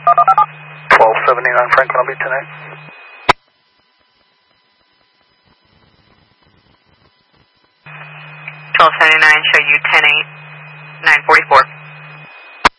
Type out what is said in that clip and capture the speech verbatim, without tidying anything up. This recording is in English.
twelve seventy-nine Franklin, I'll be ten eight. twelve seventy-nine, show you ten eight, nine forty-four.